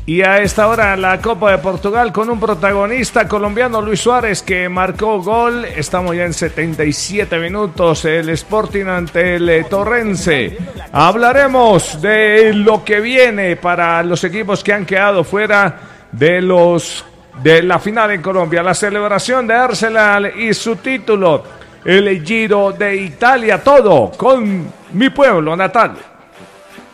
Y a esta hora la Copa de Portugal con un protagonista colombiano, Luis Suárez, que marcó gol. Estamos ya en 77 minutos, el Sporting ante el Torrense. Hablaremos de lo que viene para los equipos que han quedado fuera de la final en Colombia, la celebración de Arsenal y su título, el Giro de Italia, todo con mi pueblo natal.